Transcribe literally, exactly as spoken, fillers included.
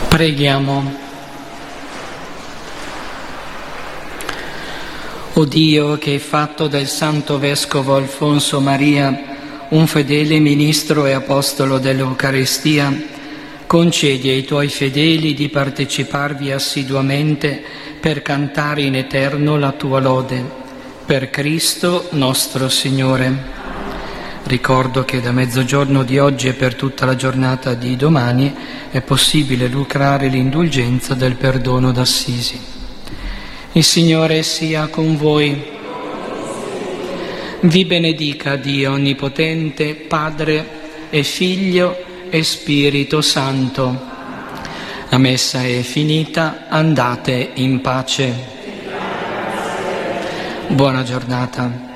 Preghiamo. O Dio, che hai fatto del Santo Vescovo Alfonso Maria un fedele ministro e apostolo dell'Eucaristia, concedi ai Tuoi fedeli di parteciparvi assiduamente per cantare in eterno la Tua lode. Per Cristo nostro Signore. Ricordo che da mezzogiorno di oggi e per tutta la giornata di domani è possibile lucrare l'indulgenza del perdono d'Assisi. Il Signore sia con voi. Vi benedica Dio Onnipotente, Padre e Figlio e Spirito Santo. La messa è finita, andate in pace. Buona giornata.